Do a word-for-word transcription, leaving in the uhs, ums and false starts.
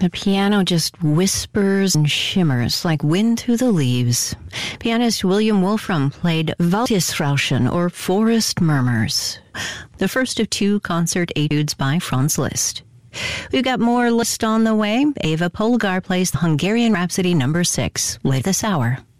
The piano just whispers and shimmers like wind through the leaves. Pianist William Wolfram played Waldesrauschen, or Forest Murmurs, the first of two concert etudes by Franz Liszt. We've got more Liszt on the way. Eva Polgar plays the Hungarian Rhapsody number six later this hour.